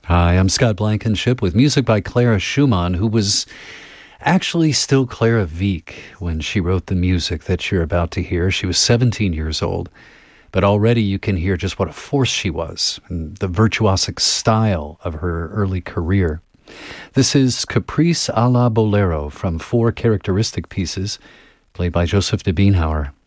Hi, I'm Scott Blankenship with music by Clara Schumann, who was actually still Clara Wieck when she wrote the music that you're about to hear. She was 17 years old, but already you can hear just what a force she was and the virtuosic style of her early career. This is Caprice à la Bolero from Four Characteristic Pieces, played by Joseph de Beenhauer.